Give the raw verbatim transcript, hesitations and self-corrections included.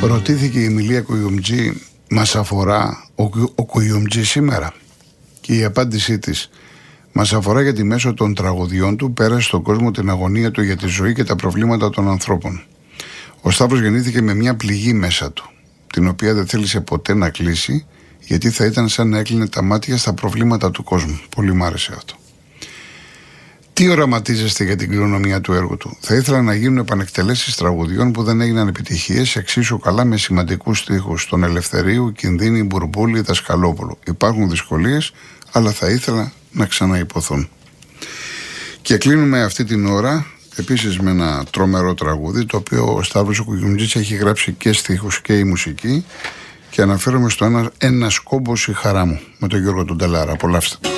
Ρωτήθηκε η Εμιλία Κουγιουμτζή, μας αφορά ο, ο Κουγιουμτζή σήμερα? Και η απάντησή της, μας αφορά γιατί μέσω των τραγωδιών του πέρασε στον κόσμο την αγωνία του για τη ζωή και τα προβλήματα των ανθρώπων. Ο Σταύρος γεννήθηκε με μια πληγή μέσα του, την οποία δεν θέλησε ποτέ να κλείσει, γιατί θα ήταν σαν να έκλεινε τα μάτια στα προβλήματα του κόσμου. Πολύ μ' άρεσε αυτό. Τι οραματίζεστε για την κληρονομιά του έργου του? Θα ήθελα να γίνουν επανεκτελέσεις τραγουδιών που δεν έγιναν επιτυχίες, εξίσου καλά με σημαντικούς στίχους, τον Ελευθερίου, Κινδύνη, Μπουρμπούλη, Δασκαλόπουλο. Υπάρχουν δυσκολίες, αλλά θα ήθελα να ξαναϋποθούν. Και κλείνουμε αυτή την ώρα επίσης με ένα τρομερό τραγούδι, το οποίο ο Σταύρος ο Κουγιουμτζής έχει γράψει και στίχους και η μουσική, και αναφέρομαι στο ένα, ένας κόμπος η χαρά μου, με τον Γιώργο τον Τελάρα. Απολαύστε.